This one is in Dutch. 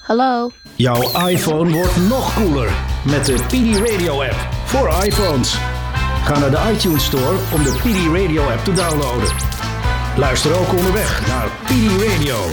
Hallo? Jouw iPhone wordt nog cooler met de PD Radio app voor iPhones. Ga naar de iTunes Store om de PD Radio app te downloaden. Luister ook onderweg naar PD Radio.